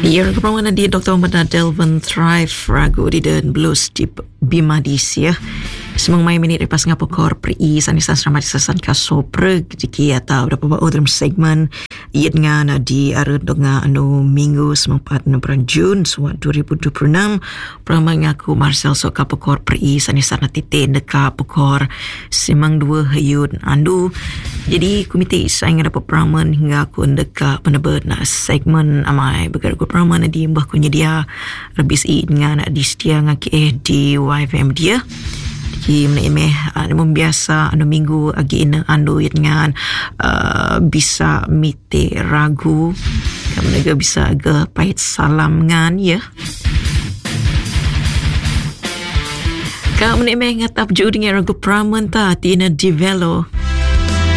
Ya, keperluan di Dr. Muhammad Delvin Thrive Ragu di dan Blues di Bimadis ya. Semang mai minit lepas ngapa kor pri sanisan selamat sasan kasopre jiki atau berapa dalam segmen iat ngana di arut dengan anu minggu sempat bulan Jun suat 2026 pernah ngaku Marcel so kapokor pri sanisan titen deka pokor semang dua hayun andu jadi komite saing ada peraman hingga aku deka penebat na segmen amai begar ku peraman di mbah ku nyedia lebis i dengan di setia ngaki di YFM dia Imeh biasa anu minggu agi ina andu dengan bisa mite ragu mereka bisa agak pahit salam ngan ya kau menemeh ngatap judi dengan ragu praman ta tina divelo